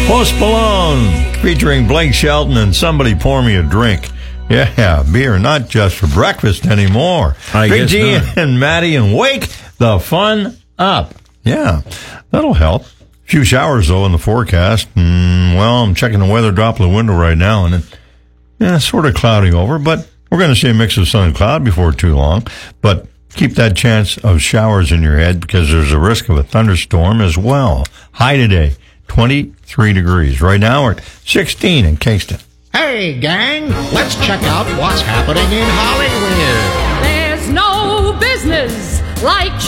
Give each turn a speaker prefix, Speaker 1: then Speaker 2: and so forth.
Speaker 1: Post Malone featuring Blake Shelton and Somebody Pour Me a Drink. Yeah, beer not just for breakfast anymore. Big G and Maddie and wake the fun up. Yeah, that'll help. A few showers, though, in the forecast. Well, I'm checking the weather drop in the window right now, and it's sort of cloudy over, but we're going to see a mix of sun and cloud before too long. But keep that chance of showers in your head because there's a risk of a thunderstorm as well. High today, 23 degrees. Right now, we're at 16 in Kingston.
Speaker 2: Hey, gang, let's check out what's happening in Hollywood.
Speaker 3: There's no business like